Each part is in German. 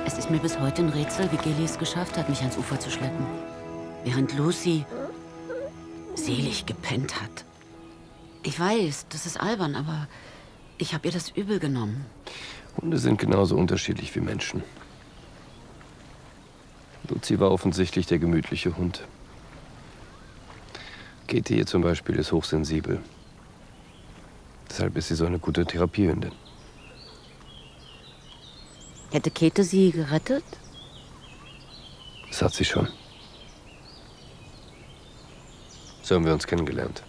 Es ist mir bis heute ein Rätsel, wie Gilly es geschafft hat, mich ans Ufer zu schleppen. Während Lucy selig gepennt hat. Ich weiß, das ist albern, aber ich habe ihr das übel genommen. Hunde sind genauso unterschiedlich wie Menschen. Lucy war offensichtlich der gemütliche Hund. Käthe hier zum Beispiel ist hochsensibel. Deshalb ist sie so eine gute Therapiehündin. Hätte Käthe sie gerettet? Das hat sie schon. So haben wir uns kennengelernt.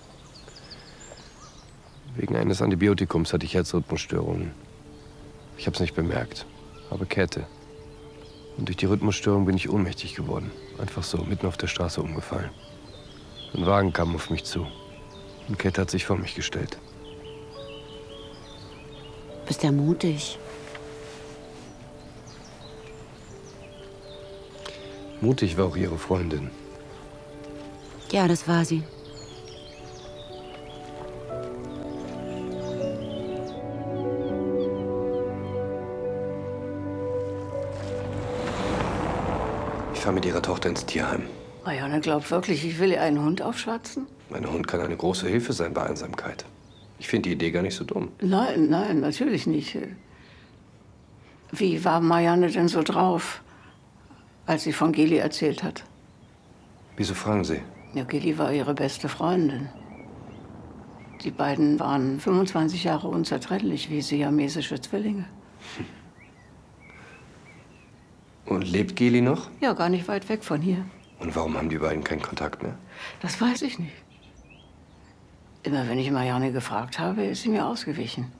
Wegen eines Antibiotikums hatte ich Herzrhythmusstörungen. Ich habe es nicht bemerkt, aber Käthe. Und durch die Rhythmusstörung bin ich ohnmächtig geworden. Einfach so, mitten auf der Straße umgefallen. Ein Wagen kam auf mich zu. Und Käthe hat sich vor mich gestellt. Bist ja mutig. Mutig war auch ihre Freundin. Ja, das war sie. Ich fahre mit ihrer Tochter ins Tierheim. Marianne glaubt wirklich, ich will ihr einen Hund aufschwatzen? Mein Hund kann eine große Hilfe sein bei Einsamkeit. Ich finde die Idee gar nicht so dumm. Nein, nein, natürlich nicht. Wie war Marianne denn so drauf, als sie von Gilly erzählt hat? Wieso fragen Sie? Ja, Gilly war ihre beste Freundin. Die beiden waren 25 Jahre unzertrennlich, wie siamesische Zwillinge. Und lebt Geli noch? Ja, gar nicht weit weg von hier. Und warum haben die beiden keinen Kontakt mehr? Das weiß ich nicht. Immer wenn ich Marianne gefragt habe, ist sie mir ausgewichen.